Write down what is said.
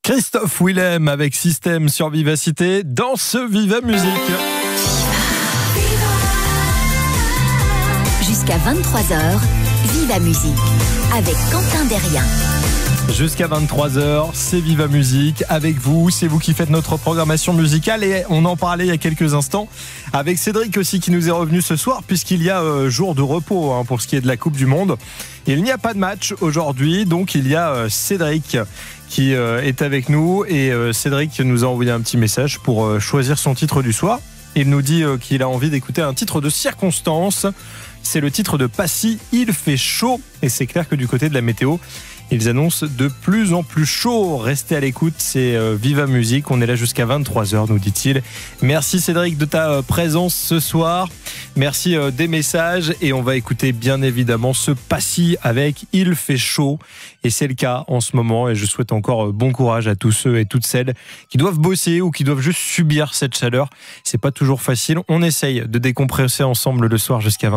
Christophe Willem avec Système sur Vivacité dans ce Viva Musique. Jusqu'à 23h, Viva Musique avec Quentin Derrien. Jusqu'à 23h, c'est Viva Musique avec vous. C'est vous qui faites notre programmation musicale et on en parlait il y a quelques instants avec Cédric aussi qui nous est revenu ce soir puisqu'il y a jour de repos pour ce qui est de la Coupe du Monde. Il n'y a pas de match aujourd'hui, donc il y a Cédric qui est avec nous et Cédric nous a envoyé un petit message pour choisir son titre du soir. Il nous dit qu'il a envie d'écouter un titre de circonstance. C'est le titre de Passy, Il fait chaud. Et c'est clair que du côté de la météo, ils annoncent de plus en plus chaud. Restez à l'écoute, c'est Viva Musique. On est là jusqu'à 23h, nous dit-il. Merci Cédric de ta présence ce soir. Merci des messages. Et on va écouter bien évidemment ce Passy avec Il fait chaud. Et c'est le cas en ce moment. Et je souhaite encore bon courage à tous ceux et toutes celles qui doivent bosser ou qui doivent juste subir cette chaleur. C'est pas toujours facile. On essaye de décompresser ensemble le soir jusqu'à 23h.